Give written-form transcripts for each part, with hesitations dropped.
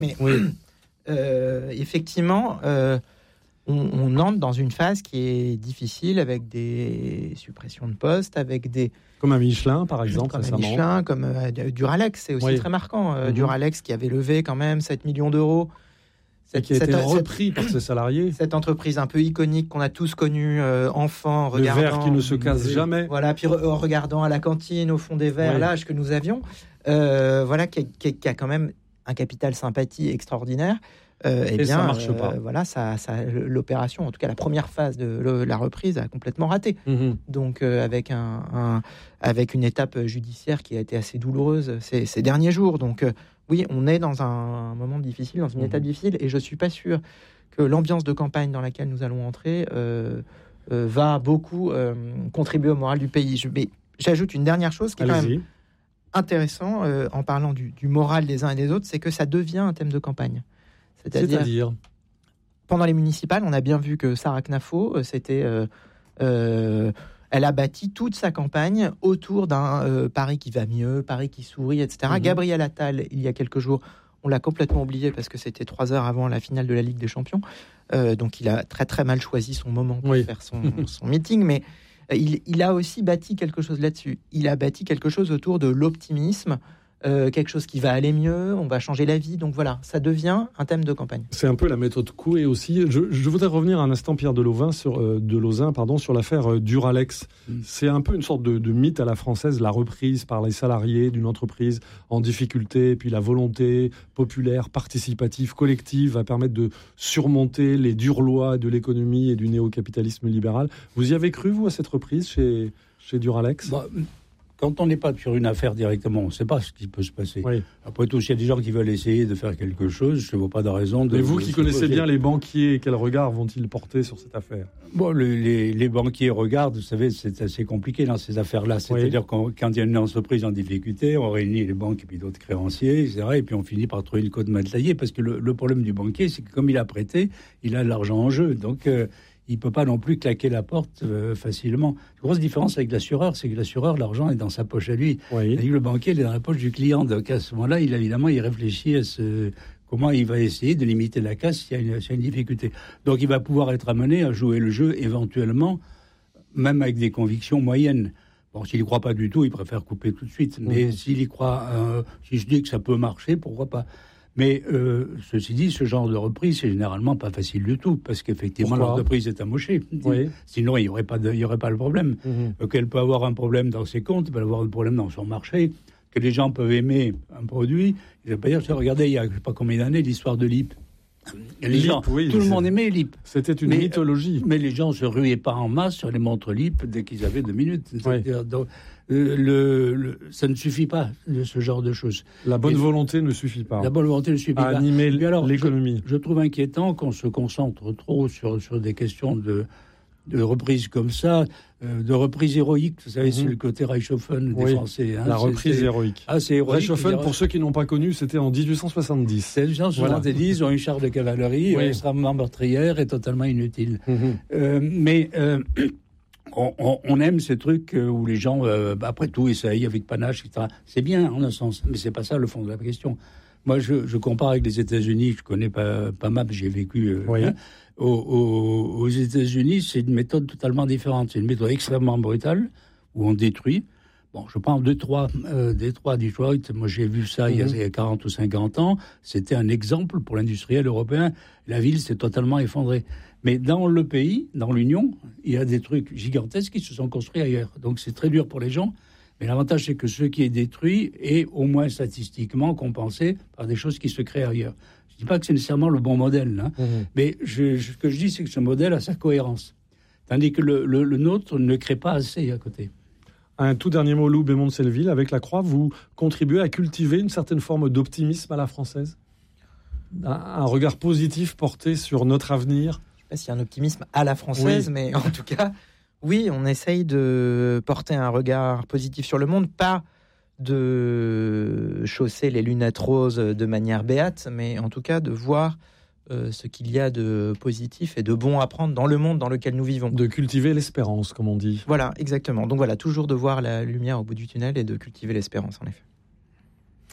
Mais effectivement, on entre dans une phase qui est difficile avec des suppressions de postes, avec des... Comme un Michelin, par exemple, récemment. Comme un Michelin, comme Duralex, c'est aussi très marquant. Duralex qui avait levé quand même 7 millions d'euros. Qui a été repris par ses salariés. Cette entreprise un peu iconique qu'on a tous connue, enfants, regardant... Le verre qui ne se casse jamais. Voilà, puis regardant à la cantine, au fond des verres, l'âge que nous avions. Voilà, qui a quand même un capital sympathie extraordinaire. Et bien, ça marche pas. Voilà, l'opération, en tout cas la première phase de la reprise, a complètement raté. Donc, avec une étape judiciaire qui a été assez douloureuse ces derniers jours. Donc, oui, on est dans un moment difficile, dans une étape difficile, et je suis pas sûr que l'ambiance de campagne dans laquelle nous allons entrer va beaucoup contribuer au moral du pays. Mais j'ajoute une dernière chose qui est quand même intéressant en parlant du moral des uns et des autres, c'est que ça devient un thème de campagne. C'est-à-dire, pendant les municipales, on a bien vu que Sarah Knafo, elle a bâti toute sa campagne autour d'un Paris qui va mieux, Paris qui sourit, etc. Gabriel Attal, il y a quelques jours, on l'a complètement oublié parce que c'était 3 heures avant la finale de la Ligue des Champions. Donc il a très très mal choisi son moment pour faire son meeting, mais il a aussi bâti quelque chose là-dessus. Il a bâti quelque chose autour de l'optimisme, quelque chose qui va aller mieux, on va changer la vie. Donc voilà, ça devient un thème de campagne. C'est un peu la méthode Coué aussi. Je voudrais revenir un instant, Pierre de Lauzin, sur l'affaire Duralex. C'est un peu une sorte de mythe à la française, la reprise par les salariés d'une entreprise en difficulté, et puis la volonté populaire, participative, collective va permettre de surmonter les dures lois de l'économie et du néo-capitalisme libéral. Vous y avez cru, vous, à cette reprise chez Duralex ? Quand on n'est pas sur une affaire directement, on ne sait pas ce qui peut se passer. Après tout, s'il y a des gens qui veulent essayer de faire quelque chose, je ne vois pas de raison de... Mais vous qui connaissez bien les banquiers, quel regard vont-ils porter sur cette affaire ? Bon, les banquiers regardent, vous savez, c'est assez compliqué dans ces affaires-là. C'est-à-dire quand il y a une entreprise en difficulté, on réunit les banques et puis d'autres créanciers, etc. Et puis on finit par trouver une cote matelayée. Parce que le problème du banquier, c'est que comme il a prêté, il a de l'argent en jeu. Donc... il ne peut pas non plus claquer la porte facilement. La grosse différence avec l'assureur, c'est que l'assureur, l'argent est dans sa poche à lui. Et le banquier, il est dans la poche du client. Donc à ce moment-là, il réfléchit à comment il va essayer de limiter la casse s'il y a une difficulté. Donc il va pouvoir être amené à jouer le jeu éventuellement, même avec des convictions moyennes. Bon, s'il n'y croit pas du tout, il préfère couper tout de suite. Mais s'il y croit, si je dis que ça peut marcher, pourquoi pas ? Mais ceci dit, ce genre de reprise, c'est généralement pas facile du tout, parce qu'effectivement, l'entreprise est amochée. Sinon, il n'y aurait pas le problème. Qu'elle peut avoir un problème dans ses comptes, elle peut avoir un problème dans son marché, que les gens peuvent aimer un produit. Je ne vais pas dire, regardez, il y a je ne sais pas combien d'années, l'histoire de LIP. Tout le monde aimait LIP. C'était une mythologie. Mais les gens ne se ruaient pas en masse sur les montres LIP dès qu'ils avaient 2 minutes. Donc, ça ne suffit pas, ce genre de choses. La bonne volonté ne suffit pas. La bonne volonté ne suffit pas. À animer l'économie. Je trouve inquiétant qu'on se concentre trop sur des questions de reprise comme ça, de reprise héroïque. Vous savez, c'est le côté Reichshoffen des Français. La reprise héroïque. C'est héroïque. Reichshoffen, pour ceux qui n'ont pas connu, c'était en 1870. C'est 1870, ils ont une charge de cavalerie extrêmement meurtrière et totalement inutile. On aime ces trucs où les gens, après tout, essayent avec panache, etc. C'est bien, en un sens, mais c'est pas ça le fond de la question. Moi, je compare avec les États-Unis, je connais pas mal, j'ai vécu... Aux États-Unis, c'est une méthode totalement différente. C'est une méthode extrêmement brutale, où on détruit. Bon, je prends Détroit, Detroit. Moi, j'ai vu ça il y a 40 ou 50 ans. C'était un exemple pour l'industriel européen. La ville s'est totalement effondrée. Mais dans le pays, dans l'Union, il y a des trucs gigantesques qui se sont construits ailleurs. Donc, c'est très dur pour les gens. Mais l'avantage, c'est que ce qui est détruit est au moins statistiquement compensé par des choses qui se créent ailleurs. Je ne dis pas que c'est nécessairement le bon modèle, mais ce que je dis, c'est que ce modèle a sa cohérence. Tandis que le nôtre ne crée pas assez à côté. Un tout dernier mot, Lou Bémont-de-Selleville. Avec la Croix, vous contribuez à cultiver une certaine forme d'optimisme à la française ? Un regard positif porté sur notre avenir ? Je ne sais pas s'il y a un optimisme à la française, mais en tout cas, oui, on essaye de porter un regard positif sur le monde, pas de chausser les lunettes roses de manière béate, mais en tout cas de voir ce qu'il y a de positif et de bon à prendre dans le monde dans lequel nous vivons. De cultiver l'espérance, comme on dit. Voilà, exactement. Donc voilà, toujours de voir la lumière au bout du tunnel et de cultiver l'espérance, en effet.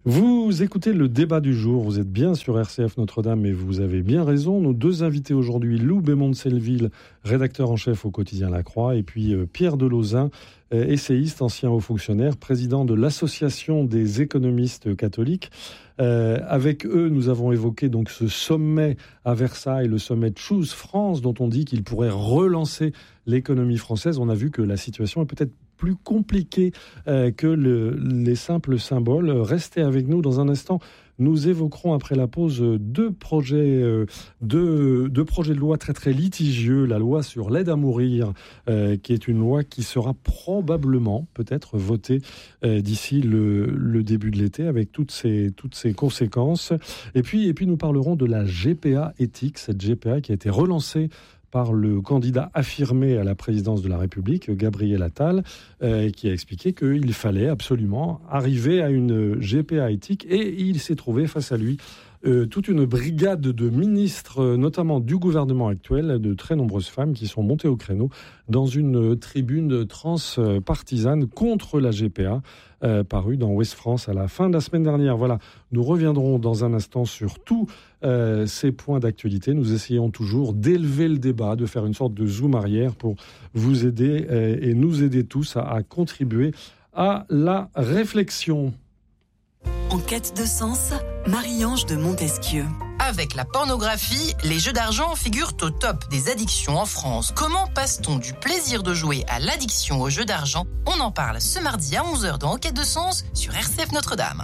Vous écoutez le débat du jour, vous êtes bien sur RCF Notre-Dame et vous avez bien raison. Nos deux invités aujourd'hui, Lou Bémont-Selleville, rédacteur en chef au quotidien La Croix, et puis Pierre Delauzin, essayiste, ancien haut fonctionnaire, président de l'Association des économistes catholiques. Avec eux, nous avons évoqué donc ce sommet à Versailles, le sommet Choose France, dont on dit qu'il pourrait relancer l'économie française. On a vu que la situation est peut-être plus compliqué que les simples symboles. Restez avec nous dans un instant. Nous évoquerons après la pause deux projets de loi très très litigieux. La loi sur l'aide à mourir, qui est une loi qui sera probablement peut-être votée d'ici le début de l'été, avec toutes ses conséquences. Et puis nous parlerons de la GPA éthique, cette GPA qui a été relancée par le candidat affirmé à la présidence de la République, Gabriel Attal, qui a expliqué qu'il fallait absolument arriver à une GPA éthique, et il s'est trouvé face à lui toute une brigade de ministres, notamment du gouvernement actuel, de très nombreuses femmes qui sont montées au créneau dans une tribune transpartisane contre la GPA, parue dans Ouest France à la fin de la semaine dernière. Voilà, nous reviendrons dans un instant sur tous ces points d'actualité. Nous essayons toujours d'élever le débat, de faire une sorte de zoom arrière pour vous aider et nous aider tous à contribuer à la réflexion. En quête de sens, Marie-Ange de Montesquieu. Avec la pornographie, les jeux d'argent figurent au top des addictions en France. Comment passe-t-on du plaisir de jouer à l'addiction aux jeux d'argent ? On en parle ce mardi à 11h dans En quête de sens sur RCF Notre-Dame.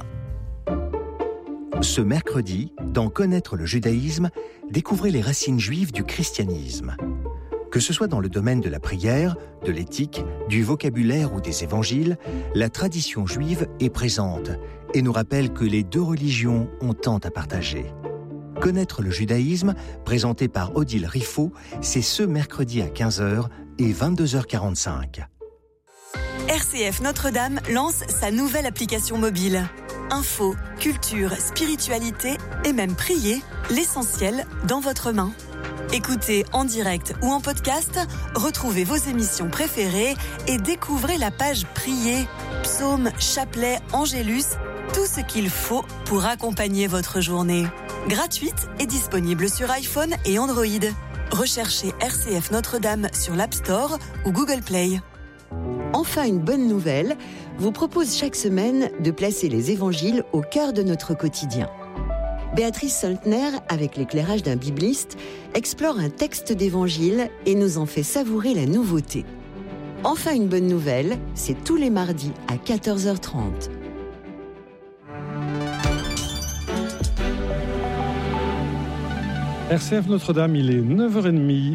Ce mercredi, dans Connaître le judaïsme, découvrez les racines juives du christianisme. Que ce soit dans le domaine de la prière, de l'éthique, du vocabulaire ou des évangiles, la tradition juive est présente et nous rappelle que les deux religions ont tant à partager. Connaître le judaïsme, présenté par Odile Riffaut, c'est ce mercredi à 15h et 22h45. RCF Notre-Dame lance sa nouvelle application mobile. Info, culture, spiritualité et même prier, l'essentiel dans votre main. Écoutez en direct ou en podcast, retrouvez vos émissions préférées et découvrez la page Prier, psaumes, chapelets, angélus, tout ce qu'il faut pour accompagner votre journée. Gratuite et disponible sur iPhone et Android. Recherchez RCF Notre-Dame sur l'App Store ou Google Play. Enfin, une bonne nouvelle vous propose chaque semaine de placer les évangiles au cœur de notre quotidien. Béatrice Soltner, avec l'éclairage d'un bibliste, explore un texte d'évangile et nous en fait savourer la nouveauté. Enfin, une bonne nouvelle, c'est tous les mardis à 14h30. RCF Notre-Dame, il est 9h30.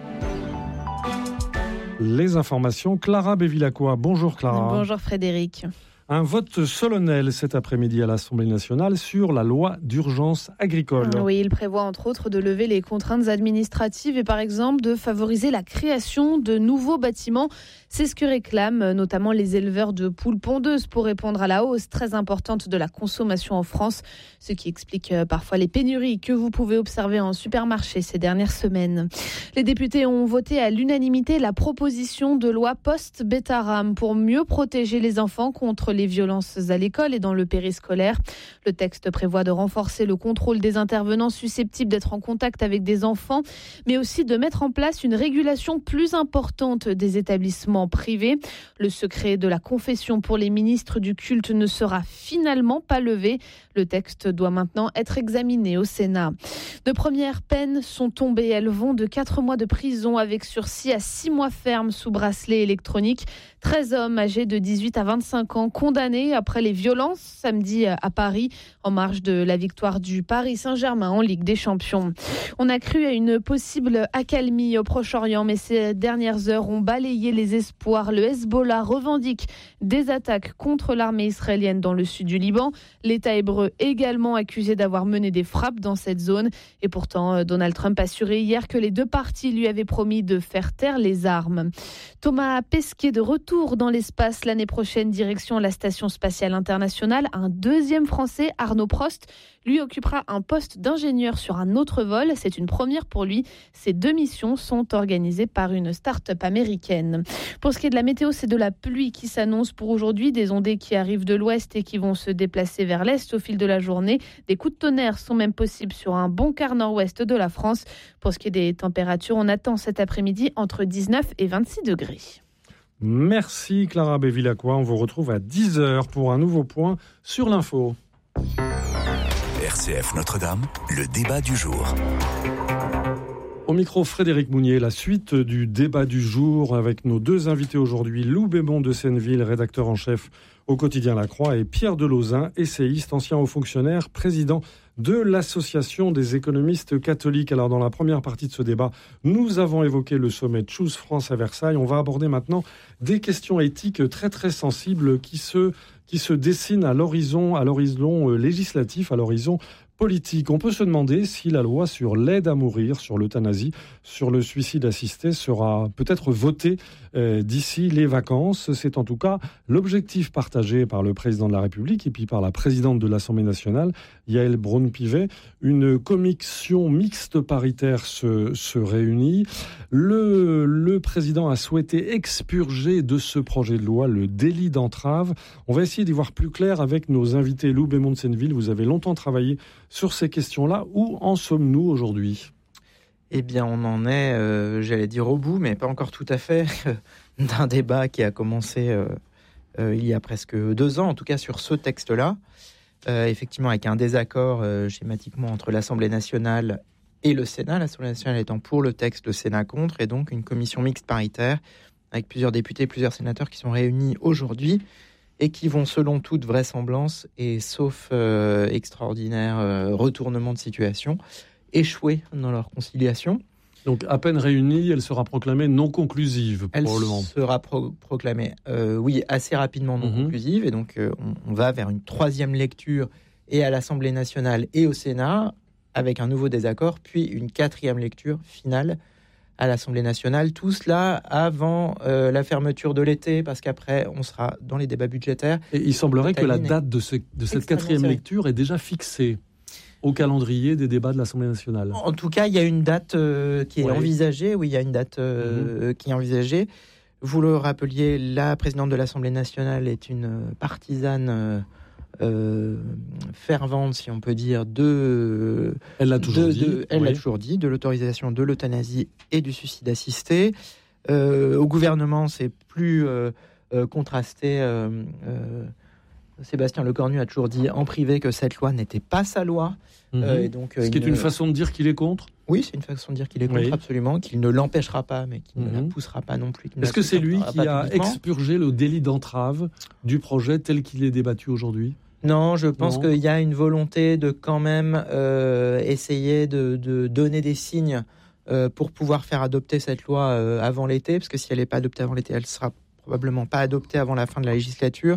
Les informations, Clara Bévilacqua. Bonjour Clara. Bonjour Frédéric. Un vote solennel cet après-midi à l'Assemblée nationale sur la loi d'urgence agricole. Oui, il prévoit entre autres de lever les contraintes administratives et par exemple de favoriser la création de nouveaux bâtiments. C'est ce que réclament notamment les éleveurs de poules pondeuses pour répondre à la hausse très importante de la consommation en France, ce qui explique parfois les pénuries que vous pouvez observer en supermarché ces dernières semaines. Les députés ont voté à l'unanimité la proposition de loi post-Betaram pour mieux protéger les enfants contre les violences à l'école et dans le périscolaire. Le texte prévoit de renforcer le contrôle des intervenants susceptibles d'être en contact avec des enfants, mais aussi de mettre en place une régulation plus importante des établissements privés. Le secret de la confession pour les ministres du culte ne sera finalement pas levé. Le texte doit maintenant être examiné au Sénat. De premières peines sont tombées. Elles vont de 4 mois de prison avec sursis à 6 mois ferme sous bracelet électronique. 13 hommes âgés de 18 à 25 ans condamnés après les violences samedi à Paris en marge de la victoire du Paris Saint-Germain en Ligue des Champions. On a cru à une possible accalmie au Proche-Orient, mais ces dernières heures ont balayé les espoirs. Le Hezbollah revendique des attaques contre l'armée israélienne dans le sud du Liban. L'État hébreu nombreux également accusés d'avoir mené des frappes dans cette zone. Et pourtant, Donald Trump a assuré hier que les deux parties lui avaient promis de faire taire les armes. Thomas Pesquet de retour dans l'espace l'année prochaine, direction la Station spatiale internationale. Un deuxième Français, Arnaud Prost, lui occupera un poste d'ingénieur sur un autre vol. C'est une première pour lui. Ces deux missions sont organisées par une start-up américaine. Pour ce qui est de la météo, c'est de la pluie qui s'annonce pour aujourd'hui. Des ondées qui arrivent de l'ouest et qui vont se déplacer vers l'est au fil de la journée. Des coups de tonnerre sont même possibles sur un bon quart nord-ouest de la France. Pour ce qui est des températures, on attend cet après-midi entre 19 et 26 degrés. Merci Clara Bevilacqua. On vous retrouve à 10h pour un nouveau point sur l'info. RCF Notre-Dame, le débat du jour. Au micro, Frédéric Mounier, la suite du débat du jour avec nos deux invités aujourd'hui, Lou Bébon de Senneville, rédacteur en chef au quotidien La Croix, et Pierre Delauzin, essayiste, ancien haut fonctionnaire, président de l'Association des économistes catholiques. Alors dans la première partie de ce débat, nous avons évoqué le sommet Choose France à Versailles. On va aborder maintenant des questions éthiques très très sensibles qui se dessinent à l'horizon législatif, à l'horizon politique. On peut se demander si la loi sur l'aide à mourir, sur l'euthanasie, sur le suicide assisté sera peut-être votée d'ici les vacances. C'est en tout cas l'objectif partagé par le président de la République et puis par la présidente de l'Assemblée nationale, Yaël Braun-Pivet. Une commission mixte paritaire se réunit. Le président a souhaité expurger de ce projet de loi le délit d'entrave. On va essayer d'y voir plus clair avec nos invités. Lou Bébon de Senneville, vous avez longtemps travaillé sur ces questions-là. Où en sommes-nous aujourd'hui ? Eh bien, on en est, j'allais dire au bout, mais pas encore tout à fait, d'un débat qui a commencé il y a presque 2 ans, en tout cas sur ce texte-là. Effectivement, avec un désaccord schématiquement entre l'Assemblée nationale et le Sénat, l'Assemblée nationale étant pour le texte, le Sénat contre, et donc une commission mixte paritaire avec plusieurs députés, plusieurs sénateurs qui sont réunis aujourd'hui et qui vont, selon toute vraisemblance, et sauf extraordinaire retournement de situation, échouer dans leur conciliation. Donc, à peine réunie, elle sera proclamée non conclusive, probablement. Elle sera proclamée, oui, assez rapidement non conclusive, et donc on va vers une 3e lecture, et à l'Assemblée nationale et au Sénat, avec un nouveau désaccord, puis une 4e lecture finale à l'Assemblée nationale. Tout cela avant la fermeture de l'été, parce qu'après, on sera dans les débats budgétaires. Et il semblerait que la date de cette 4e lecture est déjà fixée au calendrier des débats de l'Assemblée nationale. En tout cas, il y a une date qui est envisagée. Oui, il y a une date qui est envisagée. Vous le rappeliez, la présidente de l'Assemblée nationale est une partisane fervente, si on peut dire, elle l'a toujours dit, de l'autorisation de l'euthanasie et du suicide assisté. Au gouvernement, c'est plus contrasté. Sébastien Lecornu a toujours dit en privé que cette loi n'était pas sa loi. Et donc, ce qui est une façon de dire qu'il est contre ? Oui, c'est une façon de dire qu'il est contre, absolument, qu'il ne l'empêchera pas, mais qu'il ne la poussera pas non plus. Est-ce que c'est lui qui a expurgé le délit d'entrave du projet tel qu'il est débattu aujourd'hui ? Non, je pense qu'il y a une volonté de quand même essayer de donner des signes pour pouvoir faire adopter cette loi avant l'été, parce que si elle n'est pas adoptée avant l'été, elle ne sera probablement pas adoptée avant la fin de la législature.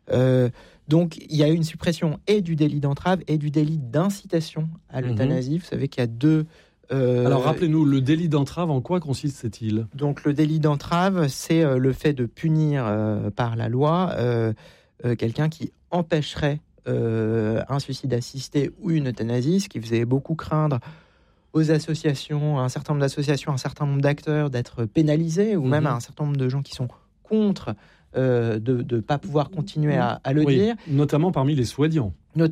Donc il y a une suppression et du délit d'entrave et du délit d'incitation à l'euthanasie. Vous savez qu'il y a deux... Alors rappelez-nous, le délit d'entrave, en quoi consiste-t-il ? Donc le délit d'entrave, c'est le fait de punir par la loi quelqu'un qui empêcherait un suicide assisté ou une euthanasie, ce qui faisait beaucoup craindre aux associations, à un certain nombre d'associations, un certain nombre d'acteurs d'être pénalisés, ou même à un certain nombre de gens qui sont contre de ne pas pouvoir continuer à le dire. Notamment parmi les soignants.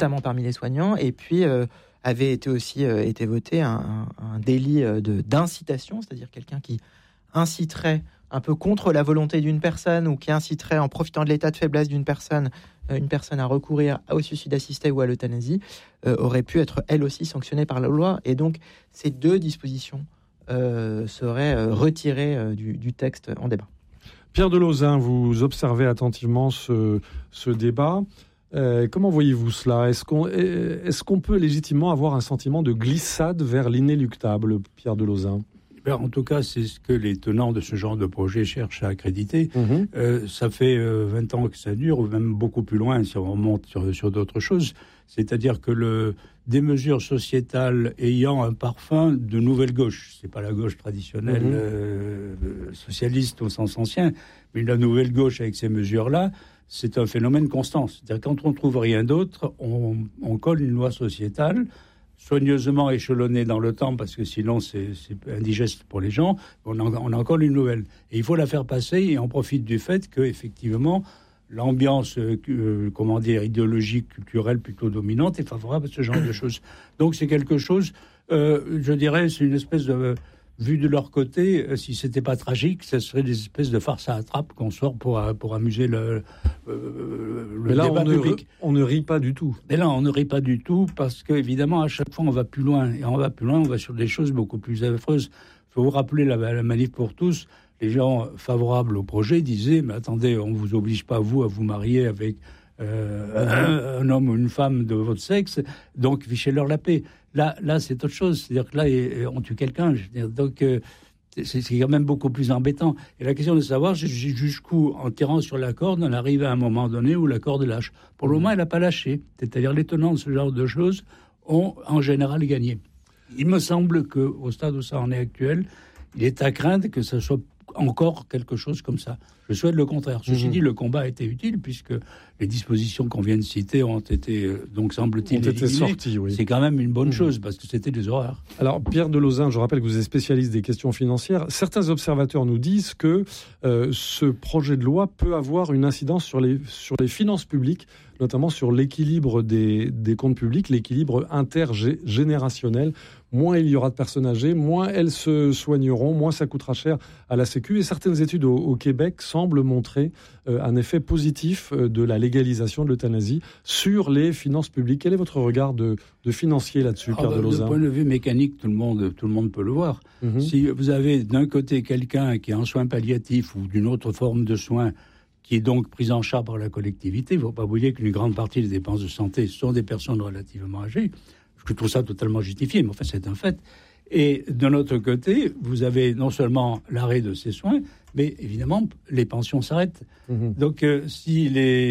Et puis avait été aussi été voté un délit d'incitation, c'est-à-dire quelqu'un qui inciterait un peu contre la volonté d'une personne ou qui inciterait, en profitant de l'état de faiblesse d'une personne, une personne à recourir au suicide assisté ou à l'euthanasie, aurait pu être elle aussi sanctionnée par la loi. Et donc ces deux dispositions seraient retirées du texte en débat. Pierre Delauzin, vous observez attentivement ce débat. Comment voyez-vous cela ? Est-ce qu'on peut légitimement avoir un sentiment de glissade vers l'inéluctable, Pierre Delauzin ? En tout cas, c'est ce que les tenants de ce genre de projet cherchent à accréditer. Ça fait 20 ans que ça dure, ou même beaucoup plus loin si on remonte sur d'autres choses. c'est-à-dire que des mesures sociétales ayant un parfum de nouvelle gauche, c'est pas la gauche traditionnelle socialiste au sens ancien, mais la nouvelle gauche avec ces mesures-là, c'est un phénomène constant. C'est-à-dire quand on ne trouve rien d'autre, on colle une loi sociétale soigneusement échelonnée dans le temps, parce que sinon c'est indigeste pour les gens, on en colle une nouvelle. Et il faut la faire passer, et on profite du fait qu'effectivement, l'ambiance, idéologique, culturelle plutôt dominante est favorable à ce genre de choses. Donc c'est quelque chose, je dirais, c'est une espèce de... Vu de leur côté, si c'était pas tragique, ça serait des espèces de farces à attrape qu'on sort pour amuser le débat public. On ne rit pas du tout. Mais là, on ne rit pas du tout parce qu'évidemment, à chaque fois, on va plus loin. Et on va plus loin, on va sur des choses beaucoup plus affreuses. Il faut vous rappeler la manif pour tous. Les gens favorables au projet disaient « Mais attendez, on ne vous oblige pas, vous, à vous marier avec un homme ou une femme de votre sexe, donc fichez-leur la paix. » Là, c'est autre chose. C'est-à-dire que là, on tue quelqu'un. Donc, c'est quand même beaucoup plus embêtant. Et la question de savoir jusqu'où, en tirant sur la corde, on arrive à un moment donné où la corde lâche. Pour le moment, elle n'a pas lâché. C'est-à-dire les tenants de ce genre de choses ont en général gagné. Il me semble qu'au stade où ça en est actuel, il est à craindre que ça soit encore quelque chose comme ça. Je souhaite le contraire. Ceci dit, le combat a été utile puisque les dispositions qu'on vient de citer ont été, donc semble-t-il, sorties. Oui. C'est quand même une bonne chose parce que c'était des horreurs. Alors, Pierre Delozin, je rappelle que vous êtes spécialiste des questions financières. Certains observateurs nous disent que ce projet de loi peut avoir une incidence sur les finances publiques, notamment sur l'équilibre des comptes publics, l'équilibre intergénérationnel. Moins il y aura de personnes âgées, moins elles se soigneront, moins ça coûtera cher à la Sécu. Et certaines études au Québec semblent montrer un effet positif de la légalisation de l'euthanasie sur les finances publiques. Quel est votre regard de financier là-dessus, Pierre Delozin ? Du point de vue mécanique, tout le monde peut le voir. Si vous avez d'un côté quelqu'un qui est en soins palliatifs ou d'une autre forme de soins, qui est donc prise en charge par la collectivité, il ne faut pas oublier qu'une grande partie des dépenses de santé sont des personnes relativement âgées. Je trouve ça totalement justifié, mais enfin, c'est un fait. Et d'un autre côté, vous avez non seulement l'arrêt de ces soins, mais évidemment, les pensions s'arrêtent. Donc, si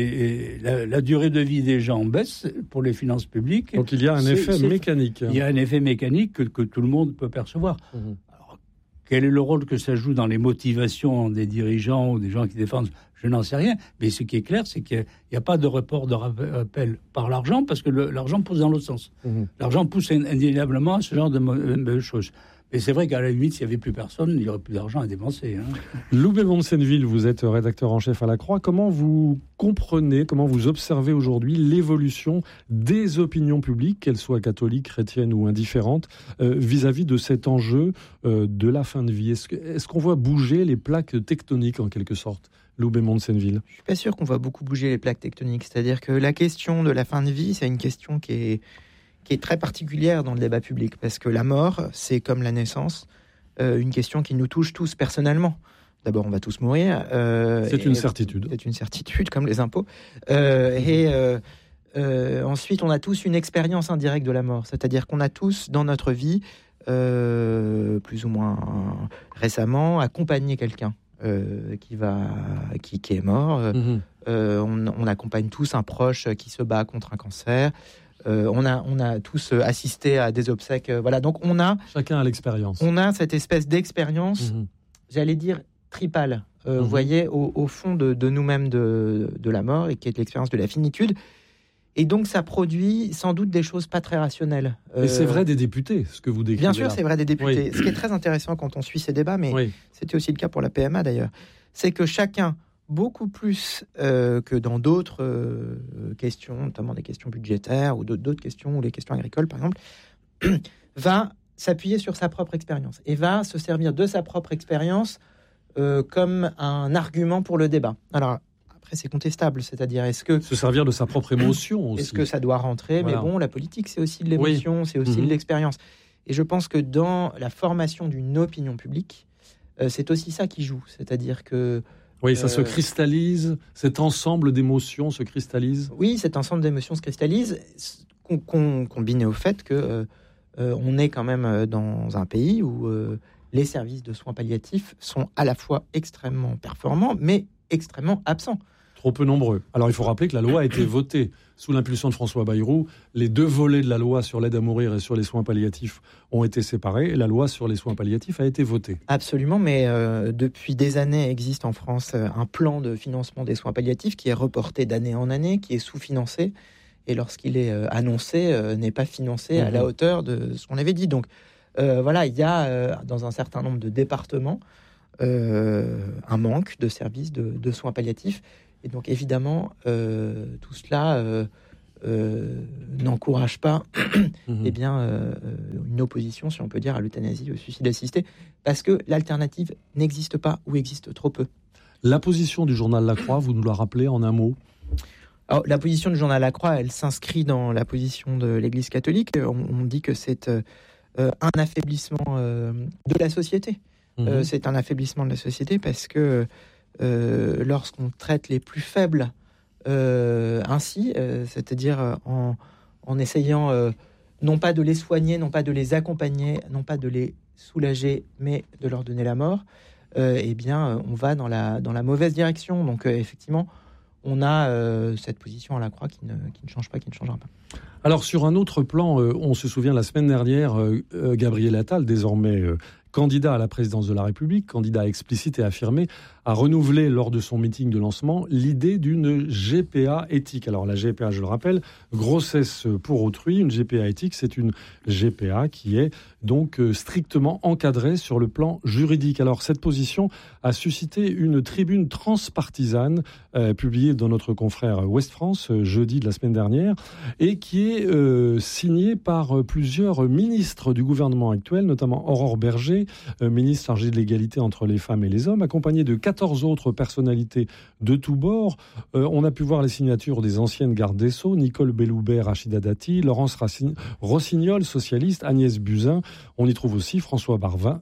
la durée de vie des gens baisse pour les finances publiques... Donc, il y a un effet mécanique. Il y a un effet mécanique que tout le monde peut percevoir. Alors, quel est le rôle que ça joue dans les motivations des dirigeants ou des gens qui défendent ? Je n'en sais rien, mais ce qui est clair, c'est qu'il n'y a pas de report de rappel par l'argent, parce que l'argent pousse dans l'autre sens. L'argent pousse indéniablement à ce genre de choses. Mais c'est vrai qu'à la limite, s'il n'y avait plus personne, il n'y aurait plus d'argent à dépenser. Loubet Monsenneville, vous êtes rédacteur en chef à La Croix. Comment vous comprenez, comment vous observez aujourd'hui l'évolution des opinions publiques, qu'elles soient catholiques, chrétiennes ou indifférentes, vis-à-vis de cet enjeu de la fin de vie ? Est-ce qu'on voit bouger les plaques tectoniques, en quelque sorte ? Loubet Monsenneville. Je ne suis pas sûr qu'on va beaucoup bouger les plaques tectoniques. C'est-à-dire que la question de la fin de vie, c'est une question qui est très particulière dans le débat public. Parce que la mort, c'est comme la naissance, une question qui nous touche tous personnellement. D'abord, on va tous mourir. C'est une certitude. C'est une certitude, comme les impôts. Ensuite, on a tous une expérience indirecte de la mort. C'est-à-dire qu'on a tous, dans notre vie, plus ou moins récemment, accompagné quelqu'un. Qui est mort. On accompagne tous un proche qui se bat contre un cancer. On a tous assisté à des obsèques. Voilà, donc chacun a l'expérience. On a cette espèce d'expérience, j'allais dire tripale. Vous voyez, au fond de nous-mêmes de la mort, et qui est l'expérience de la finitude. Et donc, ça produit sans doute des choses pas très rationnelles. Et c'est vrai des députés, ce que vous décrivez. Bien sûr, c'est vrai des députés. Ce qui est très intéressant quand on suit ces débats, mais c'était aussi le cas pour la PMA d'ailleurs, c'est que chacun, beaucoup plus que dans d'autres questions, notamment des questions budgétaires ou d'autres questions, ou les questions agricoles par exemple, va s'appuyer sur sa propre expérience et va se servir de sa propre expérience comme un argument pour le débat. Alors, après, c'est contestable, c'est-à-dire est-ce que... Se servir de sa propre émotion aussi. Est-ce que ça doit rentrer ? Voilà. Mais bon, la politique, c'est aussi de l'émotion, c'est aussi de l'expérience. Et je pense que dans la formation d'une opinion publique, c'est aussi ça qui joue. C'est-à-dire que... Oui, ça se cristallise, cet ensemble d'émotions se cristallise. Oui, cet ensemble d'émotions se cristallise, combiné au fait que on est quand même dans un pays où les services de soins palliatifs sont à la fois extrêmement performants, mais extrêmement absents. Trop peu nombreux. Alors il faut rappeler que la loi a été votée sous l'impulsion de François Bayrou. Les 2 volets de la loi sur l'aide à mourir et sur les soins palliatifs ont été séparés et la loi sur les soins palliatifs a été votée. Absolument, mais depuis des années existe en France un plan de financement des soins palliatifs qui est reporté d'année en année, qui est sous-financé et lorsqu'il est annoncé n'est pas financé à la hauteur de ce qu'on avait dit. Donc voilà, il y a dans un certain nombre de départements un manque de services de soins palliatifs. Et donc, évidemment, tout cela n'encourage pas une opposition, si on peut dire, à l'euthanasie, au suicide assisté, parce que l'alternative n'existe pas ou existe trop peu. La position du journal La Croix, vous nous la rappelez en un mot ? Alors, la position du journal La Croix, elle s'inscrit dans la position de l'Église catholique. On dit que c'est un affaiblissement de la société. C'est un affaiblissement de la société parce que lorsqu'on traite les plus faibles ainsi, c'est-à-dire en essayant non pas de les soigner, non pas de les accompagner, non pas de les soulager, mais de leur donner la mort, on va dans la mauvaise direction. Donc effectivement, on a cette position à La Croix qui ne change pas, qui ne changera pas. Alors sur un autre plan, on se souvient la semaine dernière, Gabriel Attal, désormais candidat à la présidence de la République, candidat explicite et affirmé, a renouvelé lors de son meeting de lancement l'idée d'une GPA éthique. Alors la GPA, je le rappelle, grossesse pour autrui, une GPA éthique, c'est une GPA qui est donc strictement encadrée sur le plan juridique. Alors cette position a suscité une tribune transpartisane publiée dans notre confrère Ouest France jeudi de la semaine dernière et qui est signée par plusieurs ministres du gouvernement actuel, notamment Aurore Berger, ministre chargé de l'égalité entre les femmes et les hommes, accompagné de 14 autres personnalités de tous bords. On a pu voir les signatures des anciennes gardes des Sceaux, Nicole Belloubet, Rachida Dati, Laurence Rossignol, socialiste, Agnès Buzyn. On y trouve aussi François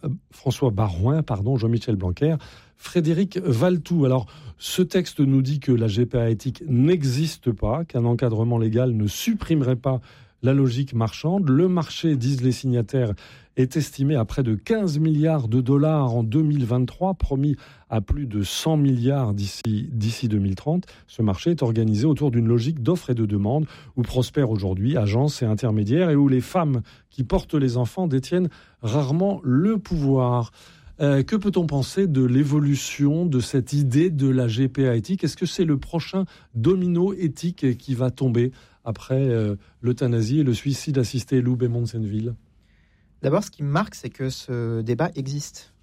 Barouin, Jean-Michel Blanquer, Frédéric Valletoux. Alors, ce texte nous dit que la GPA éthique n'existe pas, qu'un encadrement légal ne supprimerait pas la logique marchande. Le marché, disent les signataires, est estimé à près de 15 milliards de dollars en 2023, promis à plus de 100 milliards d'ici 2030. Ce marché est organisé autour d'une logique d'offre et de demande où prospèrent aujourd'hui agences et intermédiaires et où les femmes qui portent les enfants détiennent rarement le pouvoir. Que peut-on penser de l'évolution de cette idée de la GPA éthique ? Est-ce que c'est le prochain domino éthique qui va tomber après l'euthanasie et le suicide assisté, Lou Bémont-Senneville ? D'abord, ce qui me marque, c'est que ce débat existe.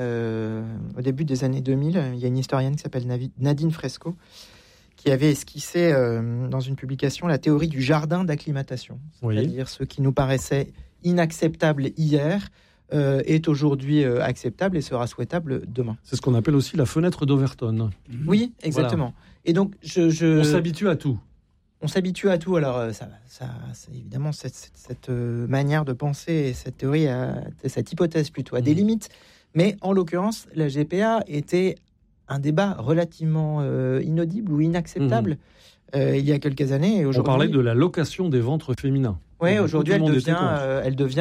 Au début des années 2000, il y a une historienne qui s'appelle Nadine Fresco qui avait esquissé dans une publication la théorie du jardin d'acclimatation. C'est-à-dire ce qui nous paraissait inacceptable hier est aujourd'hui acceptable et sera souhaitable demain. C'est ce qu'on appelle aussi la fenêtre d'Overton. Oui, exactement. Voilà. Et donc, on s'habitue à tout. On s'habitue à tout. Alors, c'est évidemment, cette manière de penser et cette théorie, cette hypothèse plutôt, a des limites. Mais en l'occurrence, la GPA était un débat relativement inaudible ou inacceptable il y a quelques années. Et on parlait de la location des ventres féminins. Oui, aujourd'hui, elle devient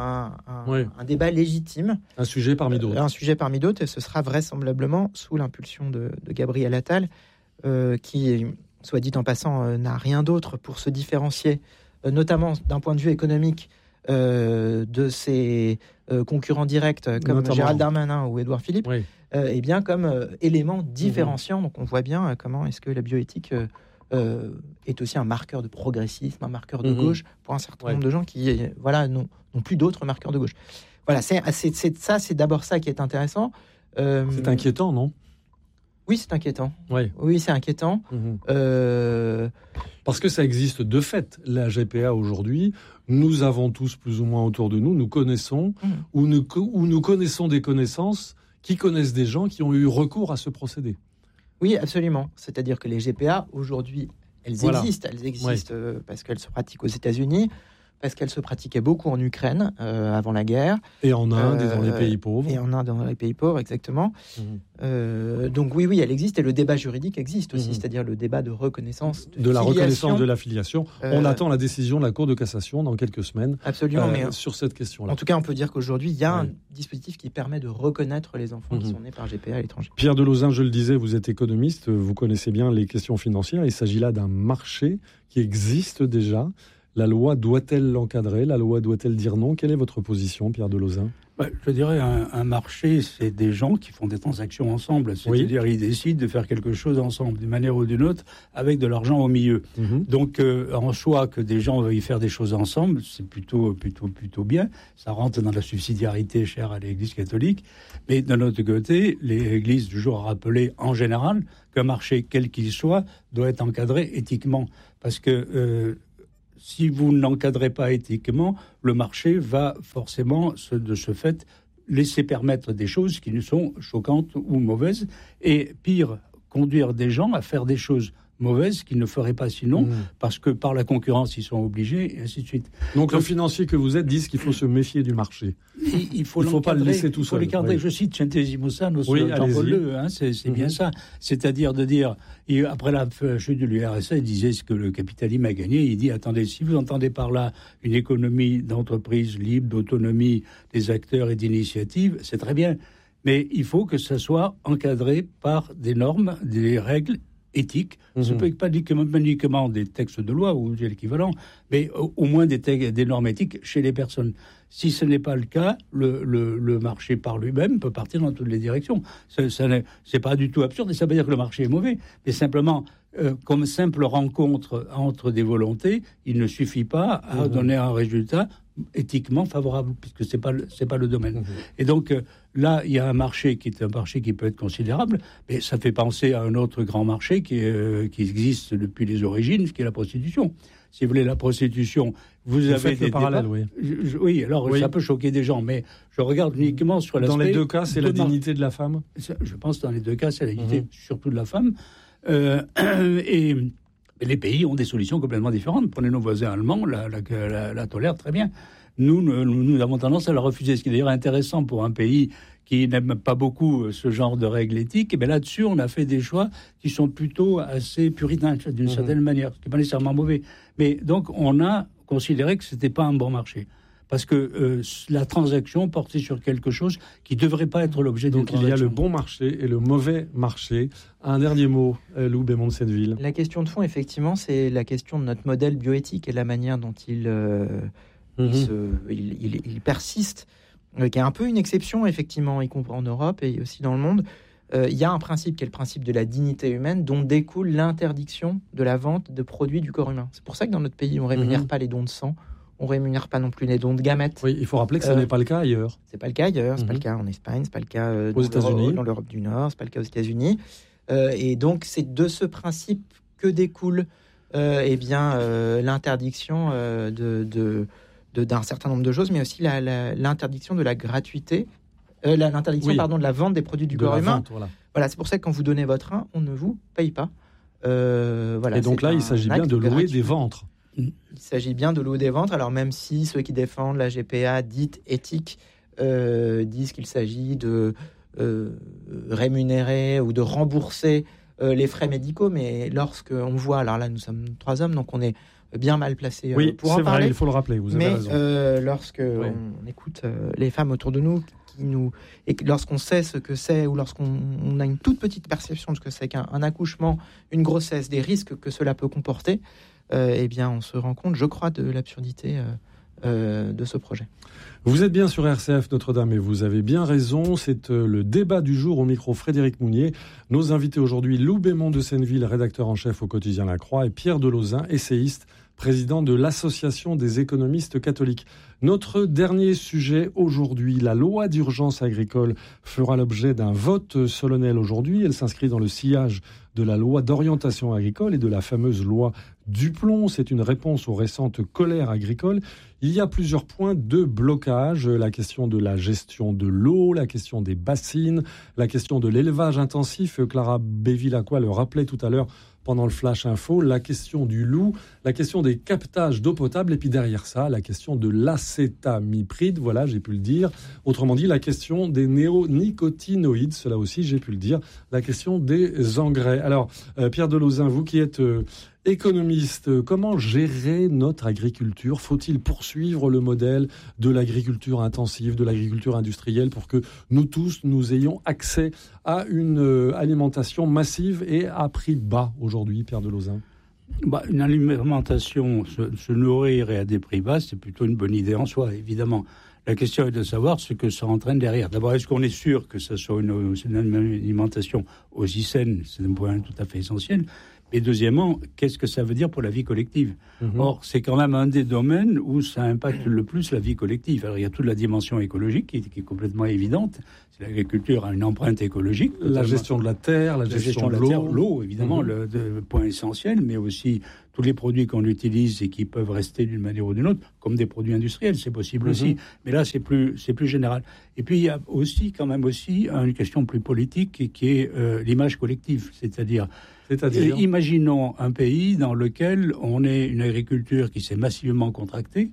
un débat légitime. Un sujet parmi d'autres. Un sujet parmi d'autres, et ce sera vraisemblablement sous l'impulsion de Gabriel Attal, qui, soit dit en passant, n'a rien d'autre pour se différencier, notamment d'un point de vue économique, de ses concurrents directs comme notamment Gérald Darmanin ou Édouard Philippe, et bien comme élément différenciant. Donc on voit bien comment est-ce que la bioéthique est aussi un marqueur de progressisme, un marqueur de gauche pour un certain nombre de gens qui n'ont plus d'autres marqueurs de gauche. Voilà, c'est d'abord ça qui est intéressant. C'est inquiétant, non ? Oui, c'est inquiétant. Oui, c'est inquiétant. Parce que ça existe de fait, la GPA aujourd'hui. Nous avons tous plus ou moins autour de nous, nous connaissons, ou nous connaissons des connaissances qui connaissent des gens qui ont eu recours à ce procédé. Oui, absolument. C'est-à-dire que les GPA, aujourd'hui, elles existent parce qu'elles se pratiquent aux États-Unis. parce qu'elle se pratiquait beaucoup en Ukraine avant la guerre. Et en Inde et dans les pays pauvres. Et en Inde et dans les pays pauvres, exactement. Donc oui, elle existe, et le débat juridique existe aussi, c'est-à-dire le débat de reconnaissance de la reconnaissance de la filiation. On attend la décision de la Cour de cassation dans quelques semaines. Absolument, mais sur cette question-là. En tout cas, on peut dire qu'aujourd'hui, il y a un dispositif qui permet de reconnaître les enfants qui sont nés par GPA à l'étranger. Pierre Delozin, je le disais, vous êtes économiste, vous connaissez bien les questions financières. Il s'agit là d'un marché qui existe déjà. La loi doit-elle l'encadrer? La loi doit-elle dire non? Quelle est votre position, Pierre Delozin? Je dirais un marché, c'est des gens qui font des transactions ensemble. C'est-à-dire ils décident de faire quelque chose ensemble, d'une manière ou d'une autre, avec de l'argent au milieu. Donc, en soi, que des gens veuillent faire des choses ensemble, c'est plutôt bien. Ça rentre dans la subsidiarité chère à l'Église catholique. Mais d'un autre côté, l'Église du jour a rappelé, en général, qu'un marché, quel qu'il soit, doit être encadré éthiquement. Parce que si vous ne l'encadrez pas éthiquement, le marché va forcément, de ce fait, laisser permettre des choses qui nous sont choquantes ou mauvaises. Et pire, conduire des gens à faire des choses mauvaises qu'ils ne feraient pas sinon, parce que par la concurrence, ils sont obligés, et ainsi de suite. Donc le financier que vous êtes dit qu'il faut se méfier du marché. Il faut pas le laisser tout seul. Il faut l'encadrer. Je cite Centésimo-Sa, Jean-Paul II, c'est bien ça. C'est-à-dire de dire, après la chute de l'URSS, il disait ce que le capitalisme a gagné. Il dit, attendez, si vous entendez par là une économie d'entreprise libre, d'autonomie des acteurs et d'initiative, c'est très bien. Mais il faut que ça soit encadré par des normes, des règles éthique. Ce ne peut pas uniquement des textes de loi ou l'équivalent, mais au moins des normes éthiques chez les personnes. Si ce n'est pas le cas, le marché par lui-même peut partir dans toutes les directions. C'est pas du tout absurde, et ça veut pas dire que le marché est mauvais, mais simplement, comme simple rencontre entre des volontés, il ne suffit pas à donner un résultat éthiquement favorable, puisque c'est pas le domaine. Et donc là, il y a un marché qui est un marché qui peut être considérable, mais ça fait penser à un autre grand marché qui existe depuis les origines, ce qui est la prostitution. Si vous voulez, la prostitution, vous avez des parallèles, oui, alors ça peut choquer des gens, mais je regarde uniquement sur l'aspect... Dans les deux cas, c'est la dignité de la femme? Je pense que dans les deux cas, c'est la dignité surtout de la femme. Et les pays ont des solutions complètement différentes. Prenez nos voisins allemands, la tolèrent très bien. Nous avons tendance à la refuser, ce qui est d'ailleurs intéressant pour un pays qui n'aime pas beaucoup ce genre de règles éthiques. Et là-dessus, on a fait des choix qui sont plutôt assez puritains, d'une certaine manière, ce qui n'est pas nécessairement mauvais. Mais donc, on a considéré que ce n'était pas un bon marché. Parce que la transaction portait sur quelque chose qui ne devrait pas être l'objet d'une transaction. Donc il y a le bon marché et le mauvais marché. Un dernier mot, Lou Bémond de Senneville. La question de fond, effectivement, c'est la question de notre modèle bioéthique et la manière dont il persiste, qui est un peu une exception, effectivement, y compris en Europe et aussi dans le monde. Il y a un principe qui est le principe de la dignité humaine, dont découle l'interdiction de la vente de produits du corps humain. C'est pour ça que dans notre pays, on ne rémunère pas les dons de sang. On ne rémunère pas non plus les dons de gamètes. Oui, il faut rappeler que ce n'est pas le cas ailleurs. C'est pas le cas ailleurs, c'est pas le cas en Espagne, c'est pas le cas aux États-Unis, dans l'Europe du Nord, c'est pas le cas aux États-Unis. Et donc c'est de ce principe que découle l'interdiction d'un certain nombre de choses, mais aussi l'interdiction de la gratuité, de la vente des produits du corps humain. Voilà, c'est pour ça que quand vous donnez votre rein, on ne vous paye pas. Et donc là, il s'agit bien de louer des ventres. Il s'agit bien de louer des ventres, alors même si ceux qui défendent la GPA dite éthique disent qu'il s'agit de rémunérer ou de rembourser les frais médicaux, mais lorsqu'on voit, alors là nous sommes 3 hommes, donc on est bien mal placés pour en parler. C'est vrai, il faut le rappeler, vous avez raison. Mais lorsqu'on écoute les femmes autour de nous, et lorsqu'on sait ce que c'est, ou lorsqu'on a une toute petite perception de ce que c'est qu'un accouchement, une grossesse, des risques que cela peut comporter, on se rend compte, je crois, de l'absurdité de ce projet. Vous êtes bien sur RCF Notre-Dame et vous avez bien raison. C'est le débat du jour au micro Frédéric Mounier. Nos invités aujourd'hui, Lou Bémond de Senneville, rédacteur en chef au quotidien La Croix, et Pierre Delozin, essayiste, président de l'Association des économistes catholiques. Notre dernier sujet aujourd'hui, la loi d'urgence agricole fera l'objet d'un vote solennel aujourd'hui. Elle s'inscrit dans le sillage de la loi d'orientation agricole et de la fameuse loi Duplon. C'est une réponse aux récentes colères agricoles. Il y a plusieurs points de blocage. La question de la gestion de l'eau, la question des bassines, la question de l'élevage intensif. Clara Bevilacqua le rappelait tout à l'heure pendant le Flash Info, la question du loup, la question des captages d'eau potable, et puis derrière ça, la question de l'acétamipride, voilà, j'ai pu le dire. Autrement dit, la question des néonicotinoïdes, cela aussi, j'ai pu le dire. La question des engrais. Alors, Pierre Delauzin, vous qui êtes économiste, comment gérer notre agriculture ? Faut-il poursuivre le modèle de l'agriculture intensive, de l'agriculture industrielle pour que nous tous, nous ayons accès à une alimentation massive et à prix bas aujourd'hui, Pierre Delauzin ? Une alimentation, se nourrir et à des prix bas, c'est plutôt une bonne idée en soi, évidemment. La question est de savoir ce que ça entraîne derrière. D'abord, est-ce qu'on est sûr que ça soit une alimentation aussi saine ? C'est un point tout à fait essentiel. Et deuxièmement, qu'est-ce que ça veut dire pour la vie collective ? Or, c'est quand même un des domaines où ça impacte le plus la vie collective. Alors, il y a toute la dimension écologique qui est complètement évidente. L'agriculture a une empreinte écologique. La gestion de la terre, la gestion de l'eau. L'eau, évidemment, le point essentiel, mais aussi tous les produits qu'on utilise et qui peuvent rester d'une manière ou d'une autre, comme des produits industriels, c'est possible aussi. Mais là, c'est plus général. Et puis, il y a aussi, quand même aussi, une question plus politique qui est l'image collective. C'est-à-dire, imaginons un pays dans lequel on ait une agriculture qui s'est massivement contractée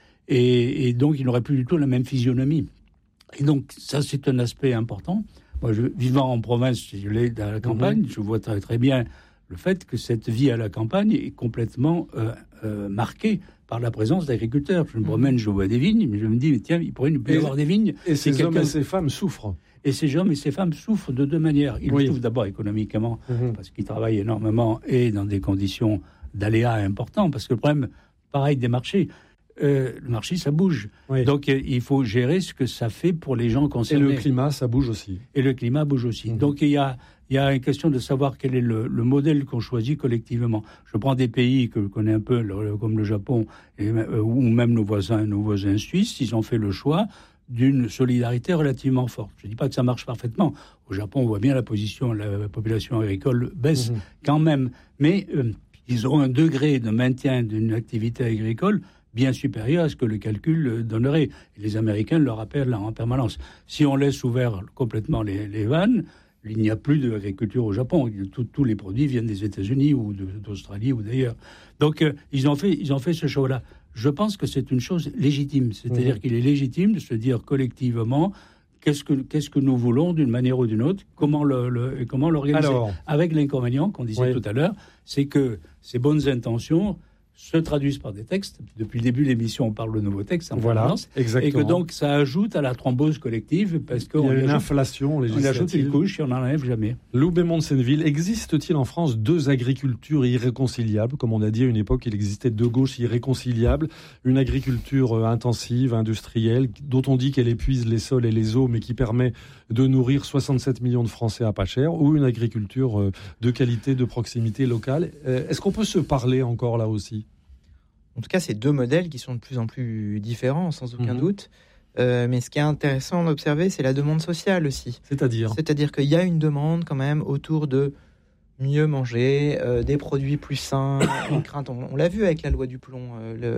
et donc il n'aurait plus du tout la même physionomie. Et donc ça, c'est un aspect important. Moi, vivant en province, je l'ai dans la campagne, je vois très, très bien le fait que cette vie à la campagne est complètement marquée par la présence d'agriculteurs. Je me promène, je vois des vignes, mais je me dis, mais tiens, il pourrait y avoir des vignes. Et ces hommes et ces femmes souffrent. Et ces hommes et ces femmes souffrent de deux manières. Ils souffrent d'abord économiquement, parce qu'ils travaillent énormément et dans des conditions d'aléas importants. Parce que le problème, pareil, des marchés, le marché, ça bouge. Donc, il faut gérer ce que ça fait pour les gens concernés. Et le climat, ça bouge aussi. Et le climat bouge aussi. Donc, il y a une question de savoir quel est le modèle qu'on choisit collectivement. Je prends des pays que je connais un peu, comme le Japon, ou même nos voisins suisses. Ils ont fait le choix d'une solidarité relativement forte. Je ne dis pas que ça marche parfaitement. Au Japon, on voit bien la population agricole baisse quand même. Mais ils auront un degré de maintien d'une activité agricole bien supérieur à ce que le calcul donnerait. Et les Américains le rappellent en permanence. Si on laisse ouvert complètement les vannes, il n'y a plus d'agriculture au Japon. Tous les produits viennent des États-Unis ou d'Australie ou d'ailleurs. Donc, ils ont fait ce choix-là. Je pense que c'est une chose légitime. C'est-à-dire qu'il est légitime de se dire collectivement qu'est-ce que nous voulons d'une manière ou d'une autre, comment l'organiser. Avec l'inconvénient qu'on disait tout à l'heure, c'est que ces bonnes intentions se traduisent par des textes. Depuis le début de l'émission, on parle de nouveaux textes en permanence. Et que donc, ça ajoute à la thrombose collective parce qu'il y a une inflation législative. On ajoute une couche et on n'en enlève jamais. Lou Bémont-de-Senneville, existe-t-il en France deux agricultures irréconciliables ? Comme on a dit à une époque, il existait deux gauches irréconciliables. Une agriculture intensive, industrielle, dont on dit qu'elle épuise les sols et les eaux, mais qui permet de nourrir 67 millions de Français à pas cher, ou une agriculture de qualité, de proximité locale. Est-ce qu'on peut se parler encore là aussi ? En tout cas, c'est deux modèles qui sont de plus en plus différents, sans aucun doute. Mais ce qui est intéressant d'observer, c'est la demande sociale aussi. C'est-à-dire qu'il y a une demande quand même autour de mieux manger, des produits plus sains, une crainte. On l'a vu avec la loi Duplon,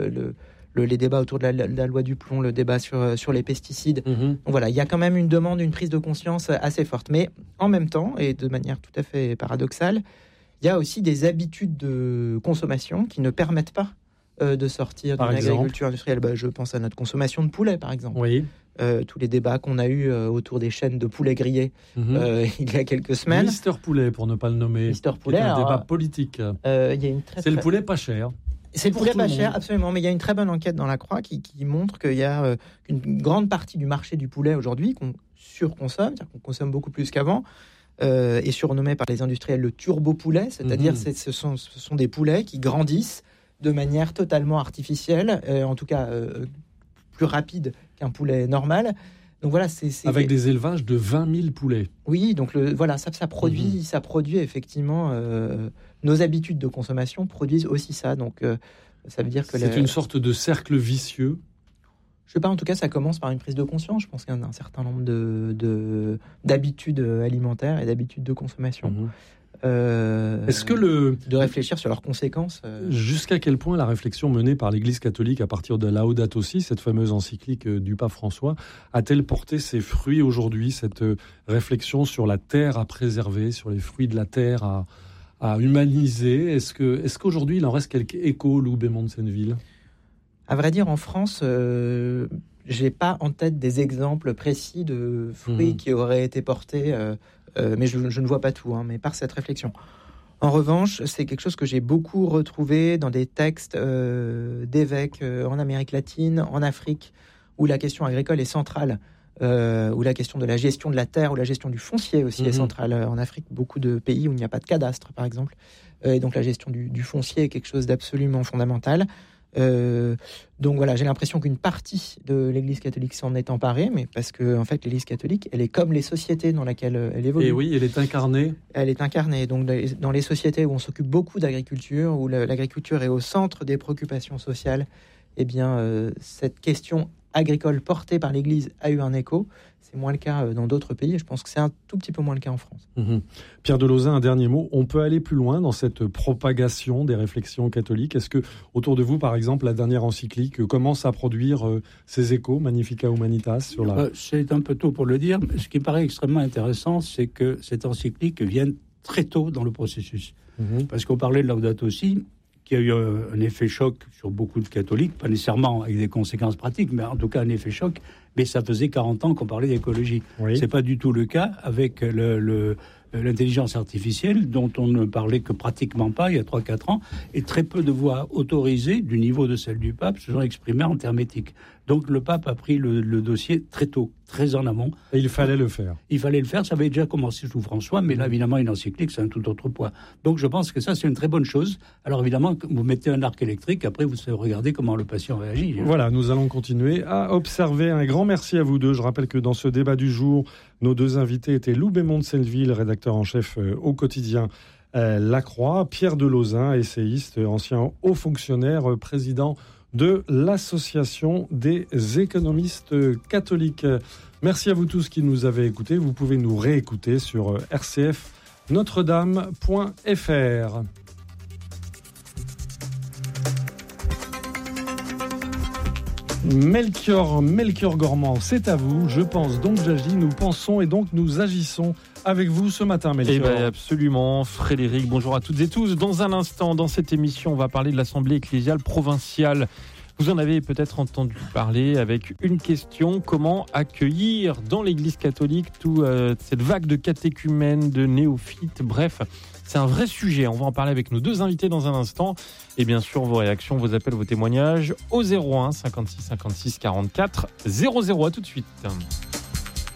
les débats autour de la loi Duplon, le débat sur les pesticides. Donc voilà, il y a quand même une demande, une prise de conscience assez forte. Mais en même temps, et de manière tout à fait paradoxale, il y a aussi des habitudes de consommation qui ne permettent pas de sortir d'une agriculture industrielle. Je pense à notre consommation de poulet, par exemple. Tous les débats qu'on a eus autour des chaînes de poulet grillés il y a quelques semaines. Mister Poulet, pour ne pas le nommer. Mister Poulet, c'est un débat politique. C'est le poulet pas cher. C'est le poulet pas cher, absolument. Mais il y a une très bonne enquête dans La Croix qui montre qu'il y a une grande partie du marché du poulet aujourd'hui qu'on surconsomme, c'est-à-dire qu'on consomme beaucoup plus qu'avant, est surnommé par les industriels le turbo-poulet, c'est-à-dire ce sont des poulets qui grandissent de manière totalement artificielle, en tout cas plus rapide qu'un poulet normal. Donc voilà, avec des élevages de 20 000 poulets. Oui, donc ça produit effectivement. Nos habitudes de consommation produisent aussi ça. Donc ça veut dire que c'est une sorte de cercle vicieux. Je sais pas, en tout cas, ça commence par une prise de conscience. Je pense qu'il y a un certain nombre d'habitudes alimentaires et d'habitudes de consommation. Est-ce que de réfléchir sur leurs conséquences. Jusqu'à quel point la réflexion menée par l'Église catholique à partir de Laudato Si, cette fameuse encyclique du pape François, a-t-elle porté ses fruits aujourd'hui, cette réflexion sur la terre à préserver, sur les fruits de la terre à humaniser? Est-ce qu'aujourd'hui il en reste quelques échos, Lou Bémond de Senneville? À vrai dire, en France, j'ai pas en tête des exemples précis de fruits qui auraient été portés, mais je ne vois pas tout, mais par cette réflexion. En revanche, c'est quelque chose que j'ai beaucoup retrouvé dans des textes d'évêques en Amérique latine, en Afrique, où la question agricole est centrale, où la question de la gestion de la terre ou la gestion du foncier aussi est centrale. En Afrique, beaucoup de pays où il n'y a pas de cadastre, par exemple, et donc la gestion du foncier est quelque chose d'absolument fondamental. Donc voilà, j'ai l'impression qu'une partie de l'Église catholique s'en est emparée, mais parce que en fait l'Église catholique, elle est comme les sociétés dans lesquelles elle évolue. Et oui, elle est incarnée. Elle est incarnée. Donc dans les sociétés où on s'occupe beaucoup d'agriculture, où l'agriculture est au centre des préoccupations sociales, eh bien cette question agricole portée par l'Église a eu un écho. C'est moins le cas dans d'autres pays et je pense que c'est un tout petit peu moins le cas en France. Pierre Delauzin, un dernier mot. On peut aller plus loin dans cette propagation des réflexions catholiques. Est-ce que autour de vous, par exemple, la dernière encyclique commence à produire ses échos, Magnificat Humanitas sur la... C'est un peu tôt pour le dire. Ce qui me paraît extrêmement intéressant, c'est que cette encyclique vient très tôt dans le processus. Parce qu'on parlait de Laudato Si, qui a eu un effet choc sur beaucoup de catholiques, pas nécessairement avec des conséquences pratiques, mais en tout cas un effet choc. Mais ça faisait 40 ans qu'on parlait d'écologie. Oui. C'est pas du tout le cas avec l'intelligence artificielle, dont on ne parlait que pratiquement pas il y a 3-4 ans, et très peu de voix autorisées du niveau de celle du pape se sont exprimées en termes éthiques. Donc le pape a pris le dossier très tôt, très en amont. Et il fallait le faire. Il fallait le faire, ça avait déjà commencé sous François, mais là évidemment une encyclique c'est un tout autre poids. Donc je pense que ça c'est une très bonne chose. Alors évidemment, vous mettez un arc électrique, après vous regardez comment le patient réagit. Voilà, nous allons continuer à observer. Un grand merci à vous deux. Je rappelle que dans ce débat du jour, nos deux invités étaient Lou Bémond de Senneville, rédacteur en chef au quotidien La Croix, Pierre Delauzin, essayiste, ancien haut fonctionnaire, président de l'Association des économistes catholiques. Merci à vous tous qui nous avez écoutés. Vous pouvez nous réécouter sur rcfnotredame.fr. Melchior Gormand, c'est à vous. Je pense donc j'agis, nous pensons et donc nous agissons avec vous ce matin, Melchior. Eh bien, absolument, Frédéric. Bonjour à toutes et tous. Dans un instant, dans cette émission, on va parler de l'Assemblée ecclésiale provinciale. Vous en avez peut-être entendu parler avec une question: comment accueillir dans l'Église catholique toute cette vague de catéchumènes, de néophytes, bref. C'est un vrai sujet. On va en parler avec nos deux invités dans un instant. Et bien sûr, vos réactions, vos appels, vos témoignages au 01 56 56 44 00. À tout de suite.